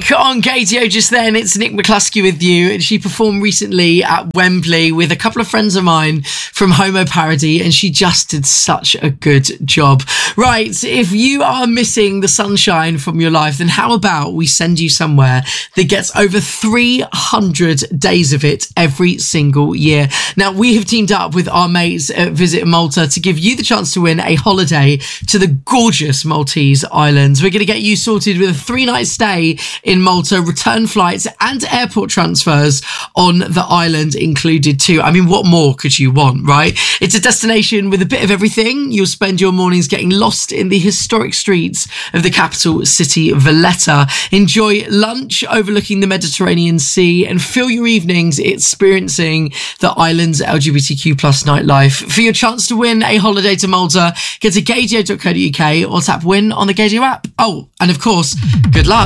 Music on Gaydio just then. It's Nick McCluskey with you. And she performed recently at Wembley with a couple of friends of mine from Homo Parody, and she just did such a good job. Right, if you are missing the sunshine from your life, then how about we send you somewhere that gets over 300 days of it every single year. Now, we have teamed up with our mates at Visit Malta to give you the chance to win a holiday to the gorgeous Maltese Islands. We're going to get you sorted with a 3-night stay in Malta, return flights and airport transfers on the island included too. I mean, what more could you want, right? It's a destination with a bit of everything. You'll spend your mornings getting lost in the historic streets of the capital city, Valletta. Enjoy lunch overlooking the Mediterranean Sea and fill your evenings experiencing the island's LGBTQ plus nightlife. For your chance to win a holiday to Malta, get to gaydio.co.uk or tap win on the Gaydio app. Oh, and of course, good luck.